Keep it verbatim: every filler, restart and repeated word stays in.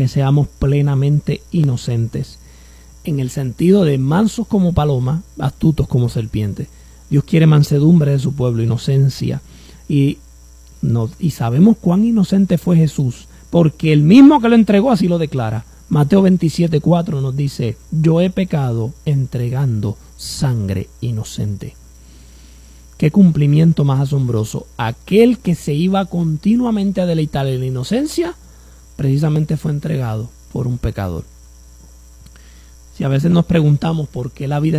que seamos plenamente inocentes, en el sentido de mansos como palomas, astutos como serpientes. Dios quiere mansedumbre de su pueblo, inocencia, y, no, y sabemos cuán inocente fue Jesús, porque el mismo que lo entregó así lo declara. Mateo veintisiete cuatro nos dice: yo he pecado entregando sangre inocente. Qué cumplimiento más asombroso. Aquel que se iba continuamente a deleitar en la inocencia, precisamente fue entregado por un pecador. Si a veces nos preguntamos por qué la vida